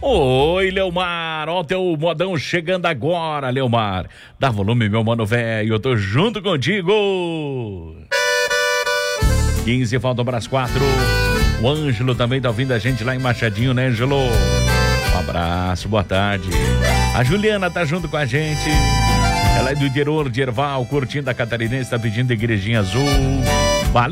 Oi, Leomar, ó o teu modão chegando agora, Leomar. Dá volume, meu mano velho, eu tô junto contigo. 15, faltam para as 4. O Ângelo também tá ouvindo a gente lá em Machadinho, né, Ângelo? Um abraço, boa tarde. A Juliana tá junto com a gente. Ela é do interior de Erval, curtindo a Catarinense, tá pedindo Igrejinha Azul.